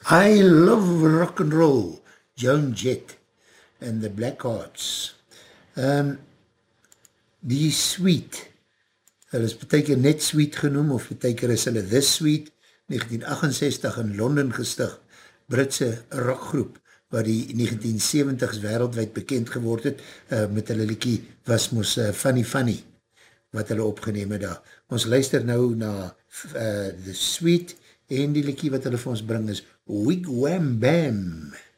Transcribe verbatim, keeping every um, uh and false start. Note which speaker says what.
Speaker 1: I love rock and roll, Joan Jett and the Blackhearts. Um, die Sweet, hulle is beteker net Sweet genoem, of beteker is hulle The Sweet, negentien achtensestig in Londen gestig, Britse rockgroep, waar die negentien seventigs wereldwijd bekend geword het, uh, met hulle liekie was mos uh, Funny Funny, wat hulle opgeneem het daar. Ons luister nou na uh, The Sweet, en die liekie wat hulle vir ons bring is Wigwam Bam.